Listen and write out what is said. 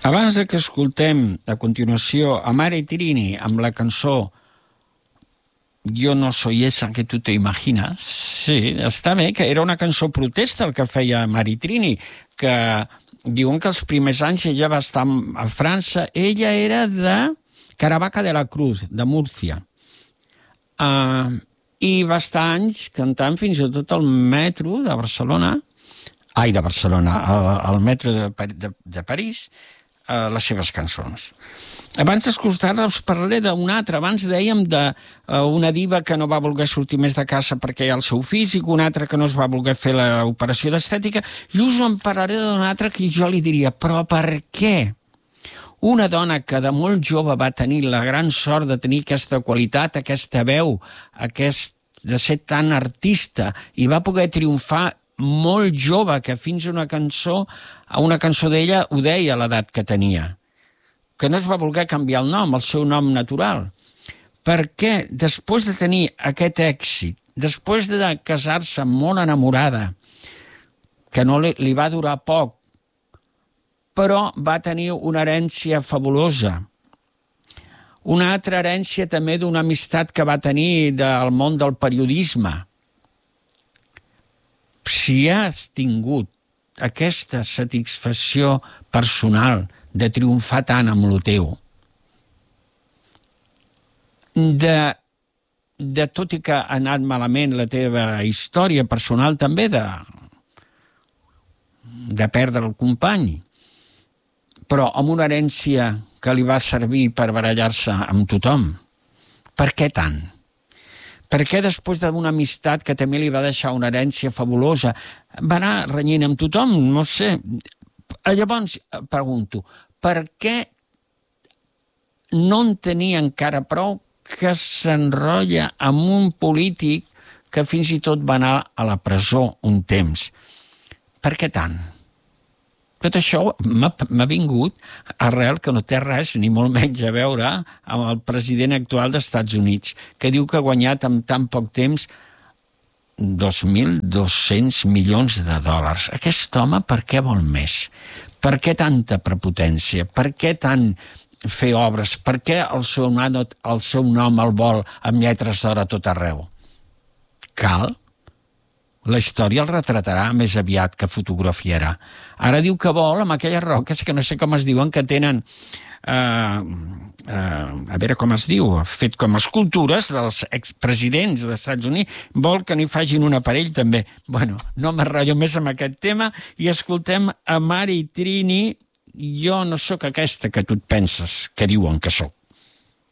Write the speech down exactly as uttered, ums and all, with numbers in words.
Abans de que escoltem a continuació a Maritrini amb la cançó Jo no soy esa que tu te imaginas, sí, està bé, que era una cançó protesta el que feia Maritrini, que diuen que els primers anys ella va estar a França. Ella era de Caravaca de la Cruz, de Múrcia. Uh, I va estar anys cantant fins i tot al metro de Barcelona, ai, de Barcelona, al, al metro de, de, de París, uh, les seves cançons. Abans d'escoltar-la us parlaré d'una altra. Abans dèiem d'una diva que no va voler sortir més de casa perquè hi ha el seu físic, una altra que no es va voler fer l'operació d'estètica, i us en parlaré d'una altra que jo li diria, però per què? Una dona que de molt jove va tenir la gran sort de tenir aquesta qualitat, aquesta veu, aquest, de ser tan artista, i va poder triomfar molt jove, que fins a una cançó, a una cançó d'ella ho deia a l'edat que tenia, que no es va voler canviar el nom, el seu nom natural, perquè després de tenir aquest èxit, després de casar-se molt enamorada, que no li, li va durar poc, però va tenir una herència fabulosa, una altra herència també d'una amistat que va tenir del món del periodisme. Si has tingut aquesta satisfacció personal de triomfar tant amb lo teu, de, de tot i que ha anat malament la teva història personal també, de, de perdre el company, però amb una herència que li va servir per barallar-se amb tothom. Per què tant? Per què després d'una amistat que també li va deixar una herència fabulosa va anar renyint amb tothom? No sé. Llavors, pregunto, per què no en tenia encara prou que s'enrotlla amb un polític que fins i tot va anar a la presó un temps? Per què tant? Tot això m'ha vingut arrel que no té res, ni molt menys a veure amb el president actual dels Estats Units, que diu que ha guanyat en tan poc temps dos mil dos-cents milions de dòlars. Aquest home per què vol més? Per què tanta prepotència? Per què tant fer obres? Per què el seu nom el, seu nom el vol amb lletres d'or a tot arreu? Cal? La història el retratarà més aviat que fotografiarà. Ara diu que vol amb aquelles roques que no sé com es diuen, que tenen, eh, eh, a veure com es diu, fet com escultures dels expresidents dels Estats Units, vol que n'hi facin un aparell també. Bueno, no m'enrotllo més amb aquest tema i escoltem a Maritrini, Jo no sóc aquesta que tu et penses que diuen que sóc.